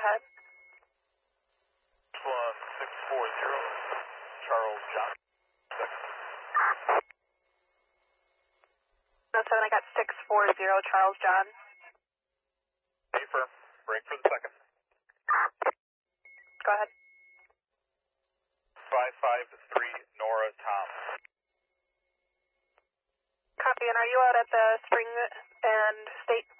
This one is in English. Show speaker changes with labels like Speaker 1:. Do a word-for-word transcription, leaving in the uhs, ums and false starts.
Speaker 1: ahead.
Speaker 2: One six four zero, Charles John.
Speaker 1: No seven, I got six four zero, Charles John.
Speaker 2: Affirm. Break for the second.
Speaker 1: Go ahead.
Speaker 2: Five five three, Nora Tom.
Speaker 1: Copy, and are you out at the Spring and State